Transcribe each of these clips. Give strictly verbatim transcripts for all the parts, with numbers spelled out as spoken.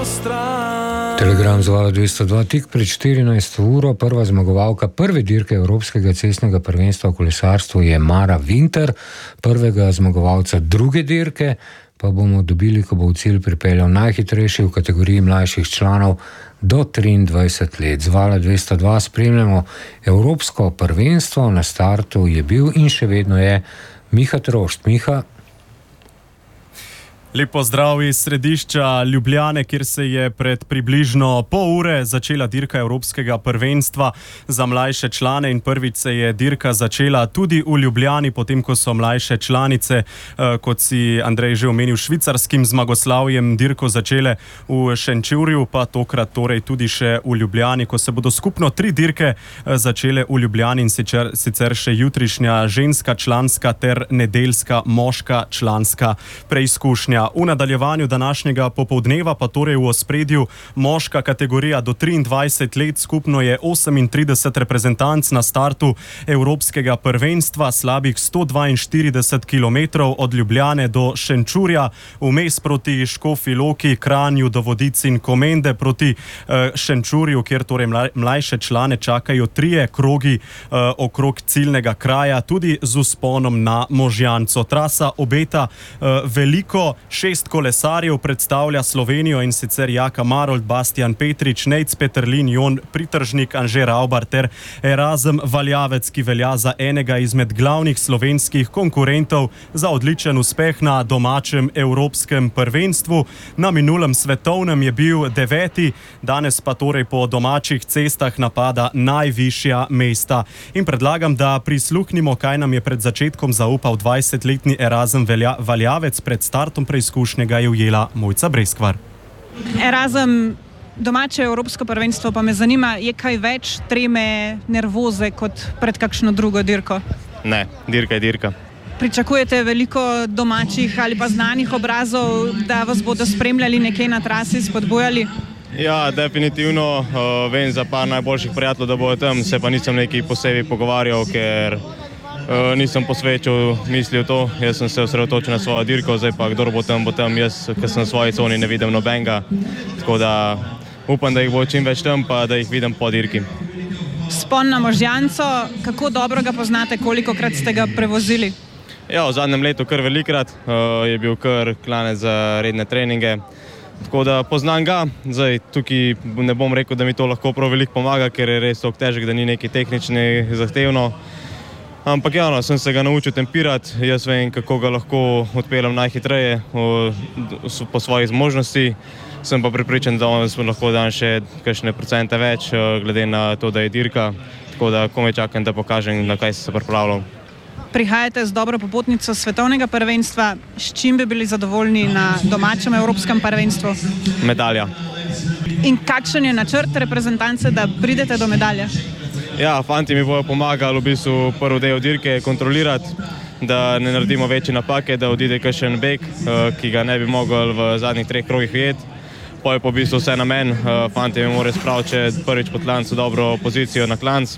Telegram zvala dvesto dva, tik pred štirinajsto uro, prva zmagovalka prve dirke Evropskega cestnega prvenstva v kolesarstvu je Mara Vinter, prvega zmagovalca druge dirke pa bomo dobili, ko bo v cilj pripeljal najhitrejši v kategoriji mlajših članov do triindvajset let. Zvala dvesto dva spremljamo Evropsko prvenstvo, na startu je bil in še vedno je Miha Trošt. Miha. Lepo zdrav iz središča Ljubljane, kjer se je pred približno pol ure začela dirka Evropskega prvenstva za mlajše člane in prvič se je dirka začela tudi v Ljubljani, potem ko so mlajše članice, kot si Andrej že omenil, švicarskim zmagoslavjem dirko začele v Šenčurju, pa tokrat torej tudi še v Ljubljani, ko se bodo skupno tri dirke začele v Ljubljani in sicer, sicer še jutrišnja ženska članska ter nedeljska moška članska preizkušnja. V nadaljevanju današnjega popoldneva pa torej v ospredju moška kategorija do triindvajset let, skupno je osemintrideset reprezentanc na startu Evropskega prvenstva, slabih sto dvainštirideset kilometrov od Ljubljane do Šenčurja, vmes proti Škofji Loki, Kranju do Vodic in Komende proti uh, Šenčurju, kjer torej mlajše člane čakajo trije krogi uh, okrog ciljnega kraja, tudi z vzponom na Možjanco. Trasa obeta uh, veliko. Šest kolesarjev predstavlja Slovenijo in sicer Jaka Marolt, Bastian Petrič, Nejc Peterlin, Jon Pritržnik, Anže Ravbar ter Erazem Valjavec, ki velja za enega izmed glavnih slovenskih konkurentov za odličen uspeh na domačem Evropskem prvenstvu. Na minulem svetovnem je bil deveti, danes pa torej po domačih cestah napada najvišja mesta. In predlagam, da prisluhnimo, kaj nam je pred začetkom zaupal dvajsetletni Erazem Valjavec. Pred startom preizkušnje ga je ujela Mojca Breskvar. Erazem, domače Evropsko prvenstvo pa me zanima, je kaj več treme, nervoze kot pred kakšno drugo dirko? Ne, dirka je dirka. Pričakujete veliko domačih ali pa znanih obrazov, da vas bodo spremljali nekje na trasi, spodbujali? Ja, definitivno. Uh, vem za par najboljših prijateljev, da bojo tam, se pa nisem nekaj posebej pogovarjal, ker Uh, nisem posvečal misli v to, jaz sem se osredotočil na svojo dirko, zdaj pa kdor bo tam, bo tam, jaz, ker sem v svoji coni, ne vidim nobenega, tako da upam, da jih bo čim več tam, pa da jih vidim po dirki. Spon na Možjanco, kako dobro ga poznate, kolikokrat ste ga prevozili? Ja, v zadnjem letu kar velikrat, uh, je bil kar klanec za redne treninge, tako da poznam ga, zdaj tukaj ne bom rekel, da mi to lahko prav veliko pomaga, ker je res tako težek, da ni nekaj tehnični zahtevno. Ampak ja, no, sem se ga naučil tempirati, jaz vem, kako ga lahko odpeljem najhitreje o, po svoji zmožnosti. Sem pa pripričan, da on smo lahko dan še kakšne procente več, glede na to, da je dirka. Tako da komaj čakam, da pokažem, na kaj sem se pripravljal. Prihajate z dobro popotnico svetovnega prvenstva. S čim bi bili zadovoljni na domačem Evropskem prvenstvu? Medalja. In kakšen je načrt reprezentance, da pridete do medalje? Ja, fanti mi bojo pomagali v bistvu prvi del dirke kontrolirati, da ne naredimo večje napake, da odide kakšen beg, ki ga ne bi mogli v zadnjih treh krogih ujeti. Pa je po bistvu vse na meni, fanti mi morajo spraviti prvič po klancu dobro pozicijo na klanc.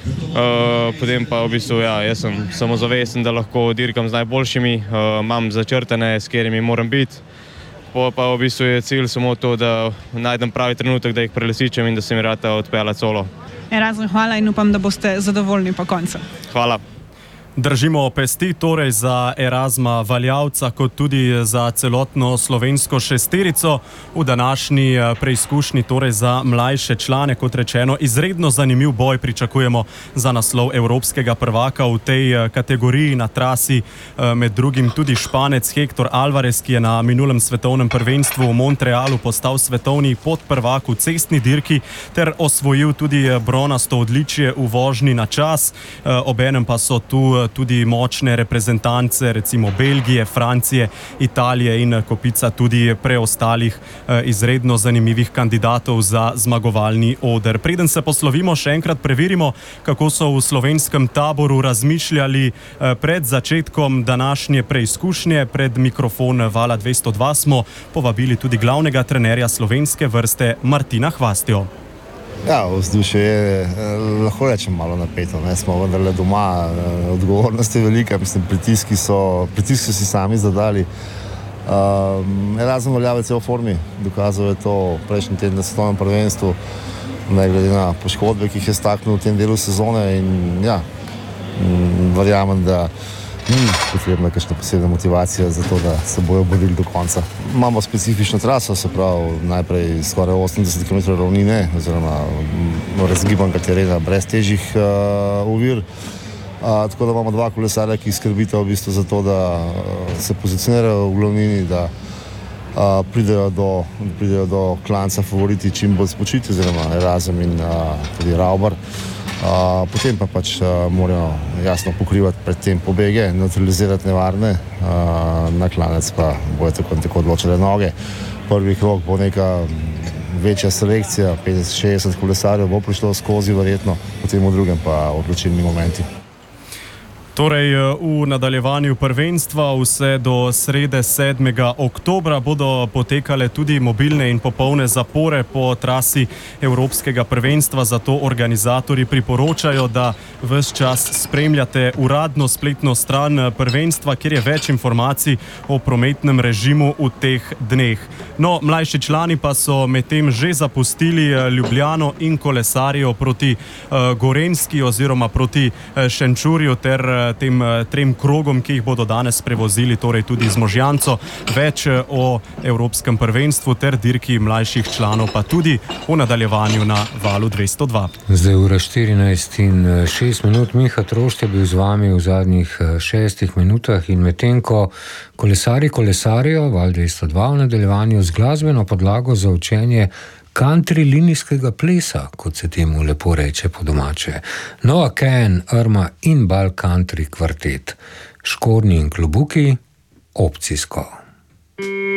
Potem pa v bistvu, ja, jaz sem samozavesten, da lahko dirkam z najboljšimi, imam začrtane, s katerimi moram biti. Pa v bistvu je cilj samo to, da najdem pravi trenutek, da jih prelesičem in da se mi rata odpeljati solo. Erazem, hvala in upam, da boste zadovoljni po koncu. Hvala. Držimo pesti torej za Erazma Valjavca, kot tudi za celotno slovensko šesterico v današnji preizkušnji, torej za mlajše člane. Kot rečeno, izredno zanimiv boj pričakujemo za naslov evropskega prvaka v tej kategoriji. Na trasi med drugim tudi Španec Hector Alvarez, ki je na minulem svetovnem prvenstvu v Montrealu postal svetovni podprvak v cestni dirki ter osvojil tudi bronasto odličje v vožnji na čas. Obenem pa so tu tudi močne reprezentance, recimo Belgije, Francije, Italije in kopica tudi preostalih izredno zanimivih kandidatov za zmagovalni oder. Preden se poslovimo, še enkrat preverimo, kako so v slovenskem taboru razmišljali pred začetkom današnje preizkušnje. Pred mikrofon Vala dvesto dva smo povabili tudi glavnega trenerja slovenske vrste Martina Hvastjo. Ja, vzdušje je, lahko rečem, malo napeto, ne, smo vendarle doma, odgovornost je velika, mislim, pritiski so, pritiski so si sami zadali, Uh, Erasmus Valjavec je v formi, dokazal je to prejšnji teden na svetovnem prvenstvu, ne glede na poškodbe, ki jih je staknil v tem delu sezone in ja, m, verjamem, da ni potrebna kakšna posebna motivacija za to, da se bojo borili do konca. Imamo specifično traso, se pravi najprej skoraj osemdeset kilometrov ravnine oziroma razgibanega terena brez težjih uh, ovir. Uh, tako da imamo dva kolesarja, ki skrbita v bistvu za to, da uh, se pozicionirajo v glavnini, da uh, pridejo, do, pridejo do klanca favoriti čim bolj spočiti, oziroma Erasmus in uh, tudi Rauber. Uh, potem pa pač uh, morajo jasno pokrivati predtem pobege, neutralizirati nevarne, uh, na klanec pa bojo tako in tako odločile noge. Prvi krog bo neka večja selekcija, petdeset šestdeset kolesarjev bo prišlo skozi verjetno, potem v drugem pa odločilni momenti. Torej, v nadaljevanju prvenstva vse do srede sedmega oktobra bodo potekale tudi mobilne in popolne zapore po trasi Evropskega prvenstva, zato organizatorji priporočajo, da ves čas spremljate uradno spletno stran prvenstva, kjer je več informacij o prometnem režimu v teh dneh. No, mlajši člani pa so medtem že zapustili Ljubljano in kolesarijo proti uh, Gorenjski oziroma proti uh, Šenčurju ter uh, tem trem krogom, ki jih bodo danes prevozili, torej tudi z Možjanco. Več o Evropskem prvenstvu ter dirki mlajših članov, pa tudi o nadaljevanju na Valu dvesto dva. Zdaj ura štirinajst in šest minut. Miha Trošt je bil z vami v zadnjih šestih minutah in medtem, ko kolesari kolesarijo Val dvesto dva v nadaljevanju z glasbeno podlago za učenje country linijskega plesa, kot se temu lepo reče po domače. Noah Kahan, Irma in Bal Country kvartet. Škornji in klobuki, opcijsko.